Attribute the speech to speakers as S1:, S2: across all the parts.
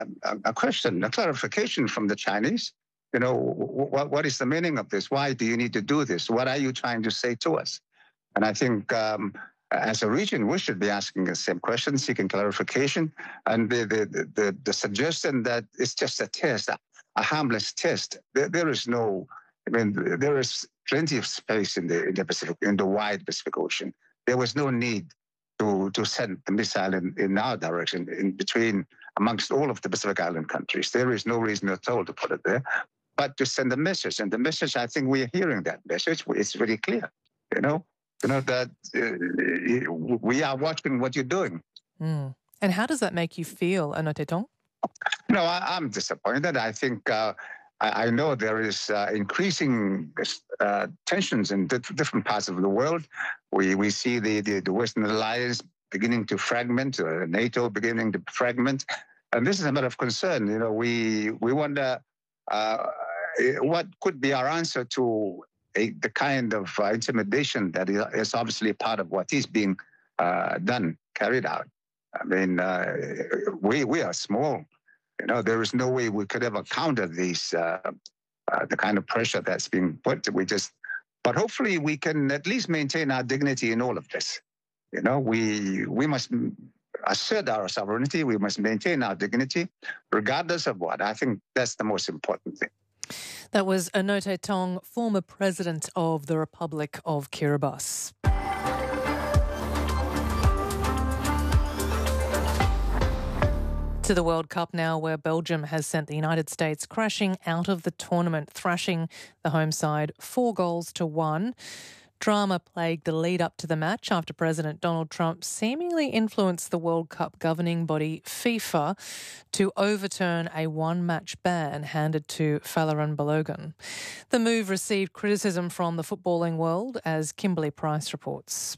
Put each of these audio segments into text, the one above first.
S1: a question, a clarification from the Chinese. What is the meaning of this? Why do you need to do this? What are you trying to say to us? And I think as a region, we should be asking the same question, seeking clarification. And the suggestion that it's just a test, a harmless test. There is plenty of space in the Pacific, in the wide Pacific Ocean. There was no need to send the missile in our direction, in between, amongst all of the Pacific Island countries. There is no reason at all to put it there, but to send a message. And the message, I think we're hearing that message. It's very clear, that we are watching what you're doing.
S2: Mm. And how does that make you feel, Anote Tong?
S1: No, I'm disappointed. I think I know there is increasing tensions in different parts of the world. We see the Western alliance beginning to fragment, NATO beginning to fragment, and this is a matter of concern. We wonder what could be our answer to the kind of intimidation that is obviously part of what is being carried out. I mean, we are small. There is no way we could ever counter these, the kind of pressure that's being put. But hopefully we can at least maintain our dignity in all of this. We must assert our sovereignty. We must maintain our dignity, regardless of what. I think that's the most important thing.
S2: That was Anote Tong, former president of the Republic of Kiribati. To the World Cup now, where Belgium has sent the United States crashing out of the tournament, thrashing the home side 4-1. Drama plagued the lead up to the match after President Donald Trump seemingly influenced the World Cup governing body FIFA to overturn a one-match ban handed to Folarin Balogun. The move received criticism from the footballing world, as Kimberly Price reports.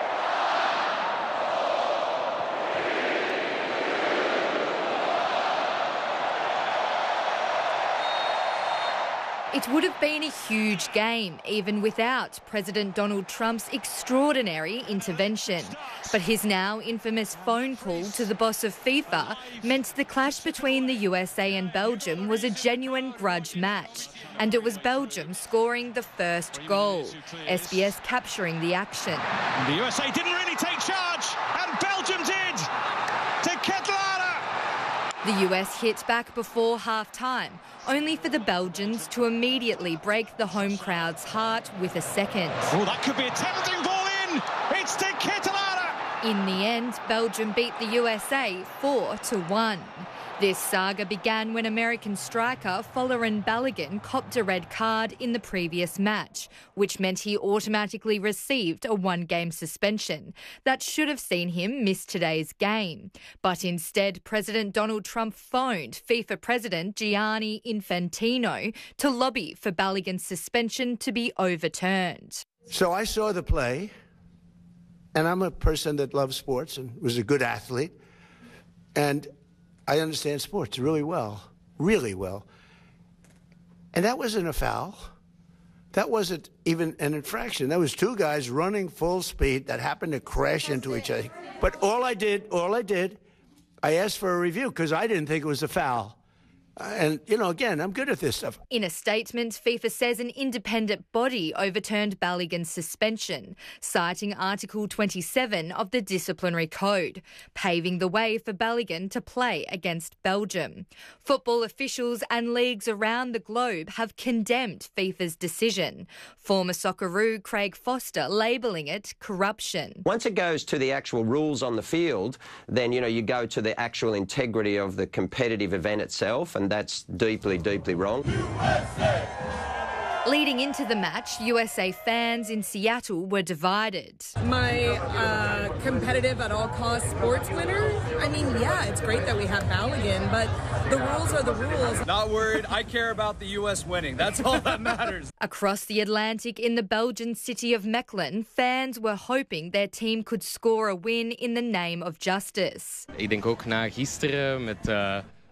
S3: It would have been a huge game, even without President Donald Trump's extraordinary intervention. But his now infamous phone call to the boss of FIFA meant the clash between the USA and Belgium was a genuine grudge match. And it was Belgium scoring the first goal, SBS capturing the action.
S4: The USA didn't really take charge, and Belgium did! To Ketlana!
S3: The US hit back before half-time, only for the Belgians to immediately break the home crowd's heart with a second.
S4: Oh, that could be a tempting ball in! It's to Ketlana!
S3: In the end, Belgium beat the USA 4-1. This saga began when American striker Folarin Balogun copped a red card in the previous match, which meant he automatically received a one-game suspension. That should have seen him miss today's game. But instead, President Donald Trump phoned FIFA President Gianni Infantino to lobby for Balogun's suspension to be overturned.
S5: So I saw the play, and I'm a person that loves sports and was a good athlete, and I understand sports really well. And that wasn't a foul. That wasn't even an infraction. That was two guys running full speed that happened to crash into each other. But all I did, I asked for a review because I didn't think it was a foul. And, again, I'm good at this stuff.
S3: In a statement, FIFA says an independent body overturned Balogun's suspension, citing Article 27 of the Disciplinary Code, paving the way for Balogun to play against Belgium. Football officials and leagues around the globe have condemned FIFA's decision. Former Socceroo Craig Foster labelling it corruption.
S6: Once it goes to the actual rules on the field, then, you go to the actual integrity of the competitive event itself, and that's deeply, deeply wrong.
S3: USA! Leading into the match, USA fans in Seattle were divided.
S7: My competitive at all costs sports winner? I mean, yeah, it's great that we have Balogun, but the rules are the rules.
S8: Not worried. I care about the U.S. winning. That's all that matters.
S3: Across the Atlantic in the Belgian city of Mechelen, fans were hoping their team could score a win in the name of justice.
S9: Ik denk ook na gisteren met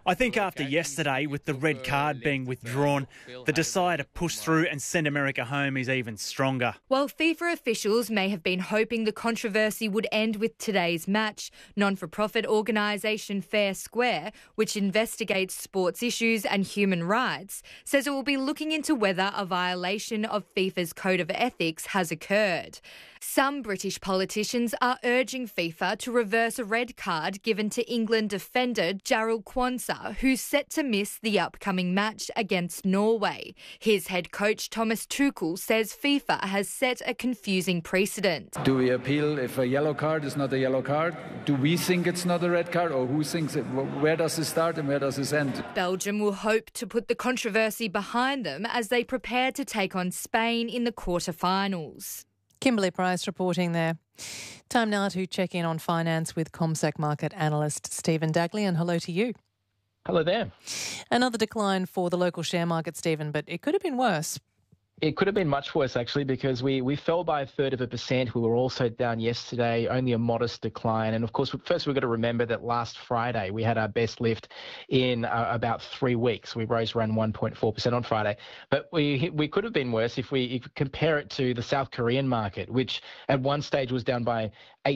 S9: I think after yesterday, with the red card being withdrawn, the desire to push through and send America home is even stronger.
S3: While FIFA officials may have been hoping the controversy would end with today's match, non-for-profit organisation Fair Square, which investigates sports issues and human rights, says it will be looking into whether a violation of FIFA's Code of Ethics has occurred. Some British politicians are urging FIFA to reverse a red card given to England defender Jarrell Quansah, who's set to miss the upcoming match against Norway. His head coach Thomas Tuchel says FIFA has set a confusing precedent.
S10: Do we appeal if a yellow card is not a yellow card? Do we think it's not a red card, or who thinks it? Where does it start and where does it end?
S3: Belgium will hope to put the controversy behind them as they prepare to take on Spain in the quarterfinals.
S2: Kimberly Price reporting there. Time now to check in on finance with CommSec market analyst Stephen Daglian. Hello to you.
S11: Hello there.
S2: Another decline for the local share market, Stephen, but it could have been worse.
S11: It could have been much worse, actually, because we fell by 1/3%. We were also down yesterday, only a modest decline. And, of course, first we've got to remember that last Friday we had our best lift in about 3 weeks. We rose around 1.4% on Friday. But we could have been worse if we compare it to the South Korean market, which at one stage was down by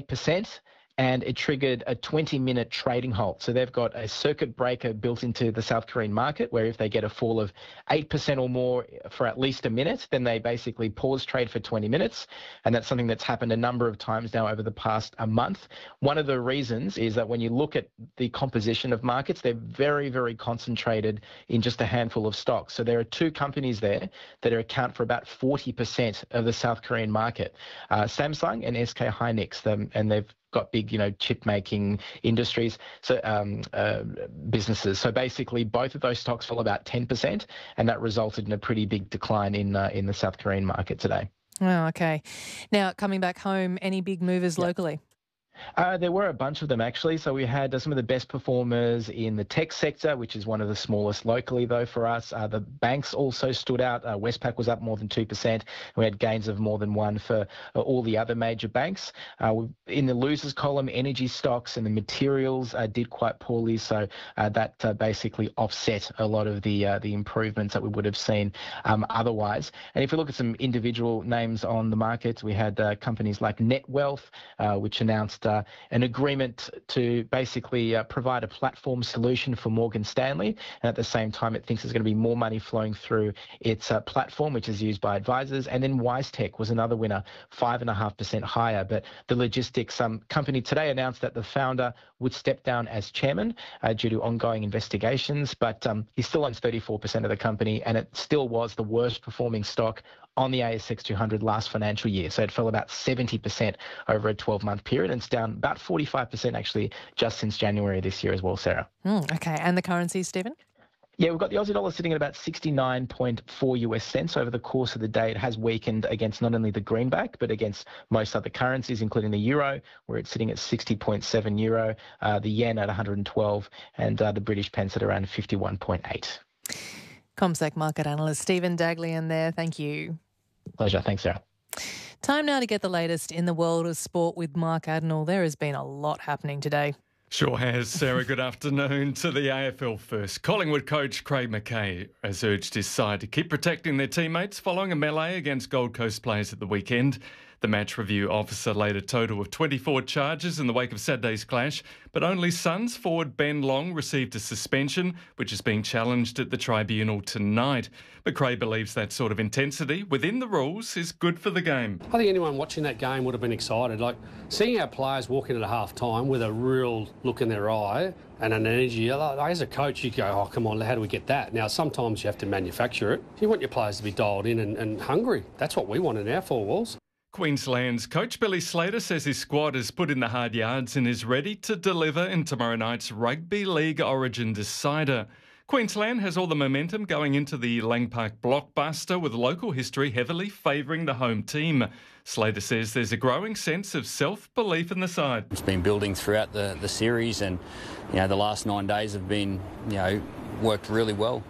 S11: 8%. And it triggered a 20-minute trading halt. So they've got a circuit breaker built into the South Korean market where if they get a fall of 8% or more for at least a minute, then they basically pause trade for 20 minutes. And that's something that's happened a number of times now over the past month. One of the reasons is that when you look at the composition of markets, they're very, very concentrated in just a handful of stocks. So there are 2 companies there that account for about 40% of the South Korean market, Samsung and SK Hynix, and they've got big, chip making industries, so businesses. So basically, both of those stocks fell about 10%, and that resulted in a pretty big decline in the South Korean market today.
S2: Oh, okay. Now, coming back home, any big movers locally?
S11: There were a bunch of them, actually. So we had some of the best performers in the tech sector, which is one of the smallest locally, though, for us. The banks also stood out. Westpac was up more than 2%. And we had gains of more than 1% for all the other major banks. In the losers column, energy stocks and the materials did quite poorly. So that basically offset a lot of the improvements that we would have seen otherwise. And if we look at some individual names on the market, we had companies like NetWealth, which announced an agreement to basically provide a platform solution for Morgan Stanley. And at the same time, it thinks there's going to be more money flowing through its platform, which is used by advisors. And then WiseTech was another winner, 5.5% higher. But the logistics company today announced that the founder would step down as chairman due to ongoing investigations. But he still owns 34% of the company, and it still was the worst performing stock on the ASX 200 last financial year. So it fell about 70% over a 12-month period, and it's down about 45% actually just since January this year as well, Sarah.
S2: Okay, and the currencies, Stephen?
S11: Yeah, we've got the Aussie dollar sitting at about 69.4 US cents over the course of the day. It has weakened against not only the greenback, but against most other currencies, including the euro, where it's sitting at 60.7 euro, the yen at 112, and the British pence at around 51.8.
S2: CommSec market analyst Stephen Daglian there. Thank you.
S11: Pleasure. Thanks, Sarah.
S2: Time now to get the latest in the world of sport with Mark Adenall. There has been a lot happening today.
S12: Sure has, Sarah. Good afternoon to the AFL first. Collingwood coach Craig McKay has urged his side to keep protecting their teammates following a melee against Gold Coast players at the weekend. The match review officer laid a total of 24 charges in the wake of Saturday's clash, but only Suns forward Ben Long received a suspension, which is being challenged at the tribunal tonight. McRae believes that sort of intensity within the rules is good for the game.
S13: I think anyone watching that game would have been excited. Like, seeing our players walk in at half-time with a real look in their eye and an energy. Like, as a coach, you go, oh, come on, how do we get that? Now, sometimes you have to manufacture it. You want your players to be dialed in and hungry. That's what we want in our four walls.
S12: Queensland's coach Billy Slater says his squad has put in the hard yards and is ready to deliver in tomorrow night's Rugby League Origin decider. Queensland has all the momentum going into the Lang Park blockbuster, with local history heavily favouring the home team. Slater says there's a growing sense of self-belief in the side.
S14: It's been building throughout the series, and the last 9 days have been worked really well.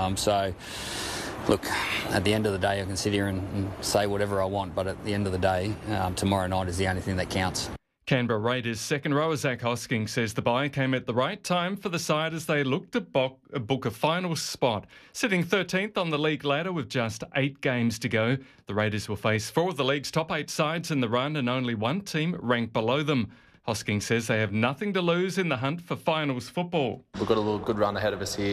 S14: Look, at the end of the day, I can sit here and say whatever I want, but at the end of the day, tomorrow night is the only thing that counts.
S12: Canberra Raiders second rower Zach Hosking says the bye came at the right time for the side as they look to book a final spot. Sitting 13th on the league ladder with just 8 games to go, the Raiders will face 4 of the league's top 8 sides in the run and only one team ranked below them. Hosking says they have nothing to lose in the hunt for finals football.
S15: We've got a little good run ahead of us here.